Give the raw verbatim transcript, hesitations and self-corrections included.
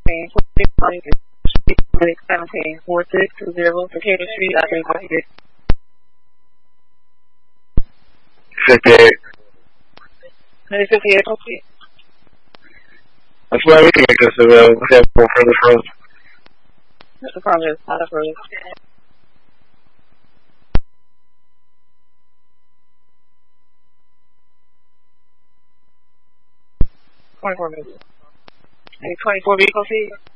seventeen, seventeen, four six two zero, Decatur Street, I think I hit. fifty-eight. fifty-eight, okay. That's why we can make this available. We have more further for us. The problem is not for us. twenty-four minutes. Any twenty-four vehicle feet?